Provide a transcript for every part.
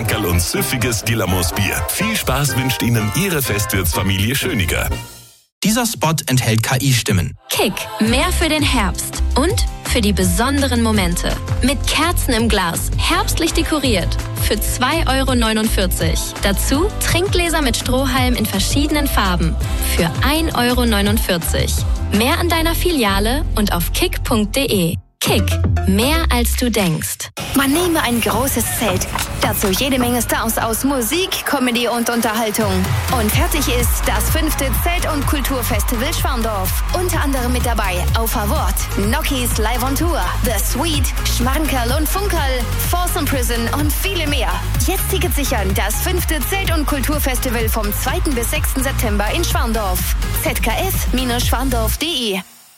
Schmankerl und süffiges Gilamos-Bier. Viel Spaß wünscht Ihnen Ihre Festwirtsfamilie Schöniger. Dieser Spot enthält KI-Stimmen. Kick, mehr für den Herbst und für die besonderen Momente. Mit Kerzen im Glas, herbstlich dekoriert. Für 2,49 €. Dazu Trinkgläser mit Strohhalm in verschiedenen Farben. Für 1,49 €. Mehr an deiner Filiale und auf kick.de. Kick, mehr als du denkst. Man nehme ein großes Zelt, dazu jede Menge Stars aus Musik, Comedy und Unterhaltung. Und fertig ist das 5. Zelt- und Kulturfestival Schwandorf. Unter anderem mit dabei auf Award, Nokis Live on Tour, The Sweet, Schmankerl und Funkerl, Folsom Prison und viele mehr. Jetzt Tickets sichern, das 5. Zelt- und Kulturfestival vom 2. bis 6. September in Schwandorf. zkf-schwandorf.de.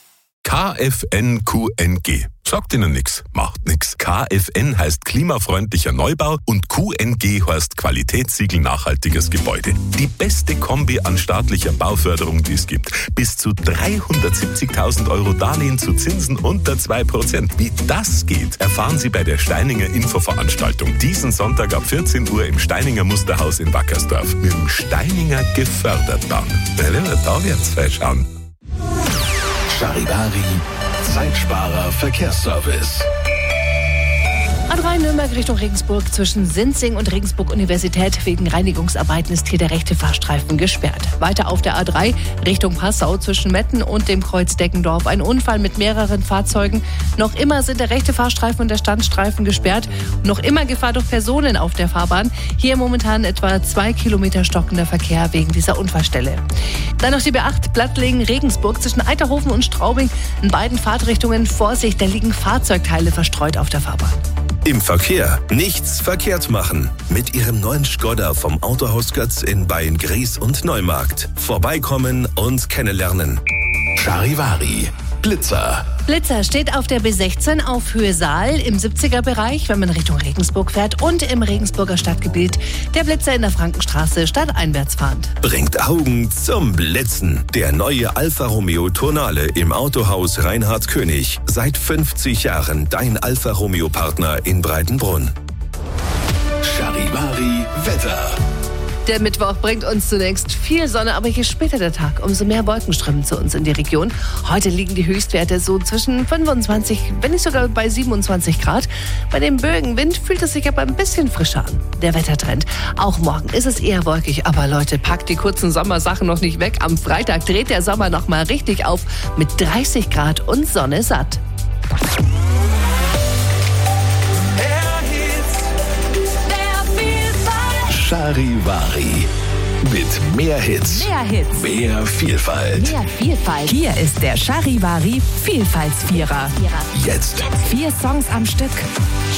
KFN-QNG. Sagt Ihnen nix, macht nix. KFN heißt klimafreundlicher Neubau und QNG heißt Qualitätssiegel nachhaltiges Gebäude. Die beste Kombi an staatlicher Bauförderung, die es gibt. Bis zu 370.000 € Darlehen zu Zinsen unter 2%. Wie das geht, erfahren Sie bei der Steininger Infoveranstaltung. Diesen Sonntag ab 14 Uhr im Steininger Musterhaus in Wackersdorf. Mit dem Steininger gefördert bauen. Da wird's schauen. Charivari, Zeitsparer Verkehrsservice. A3 Nürnberg Richtung Regensburg zwischen Sinzing und Regensburg Universität. Wegen Reinigungsarbeiten ist hier der rechte Fahrstreifen gesperrt. Weiter auf der A3 Richtung Passau zwischen Metten und dem Kreuz Deckendorf. Ein Unfall mit mehreren Fahrzeugen. Noch immer sind der rechte Fahrstreifen und der Standstreifen gesperrt. Noch immer Gefahr durch Personen auf der Fahrbahn. Hier momentan etwa 2 Kilometer stockender Verkehr wegen dieser Unfallstelle. Dann noch die B8 Plattlingen Regensburg zwischen Eiterhofen und Straubing. In beiden Fahrtrichtungen Vorsicht, da liegen Fahrzeugteile verstreut auf der Fahrbahn. Im Verkehr nichts verkehrt machen. Mit Ihrem neuen Skoda vom Autohaus Götz in Beyen-Gries und Neumarkt. Vorbeikommen und kennenlernen. Charivari, Blitzer. Blitzer steht auf der B16 auf Höhe Saal im 70er-Bereich, wenn man Richtung Regensburg fährt, und im Regensburger Stadtgebiet. Der Blitzer in der Frankenstraße stadteinwärts fahrend. Bringt Augen zum Blitzen. Der neue Alfa Romeo Tonale im Autohaus Reinhard König. Seit 50 Jahren dein Alfa Romeo Partner in Breitenbrunn. Charivari Wetter. Der Mittwoch bringt uns zunächst viel Sonne, aber je später der Tag, umso mehr Wolken strömen zu uns in die Region. Heute liegen die Höchstwerte so zwischen 25, wenn nicht sogar bei 27 Grad. Bei dem Böenwind fühlt es sich aber ein bisschen frischer an. Der Wettertrend. Auch morgen ist es eher wolkig, aber Leute, packt die kurzen Sommersachen noch nicht weg. Am Freitag dreht der Sommer noch mal richtig auf mit 30 Grad und Sonne satt. Charivari. Mit mehr Hits. Mehr Hits. Mehr Vielfalt. Mehr Vielfalt. Hier ist der Charivari Vielfaltsvierer. Jetzt. 4 Songs am Stück.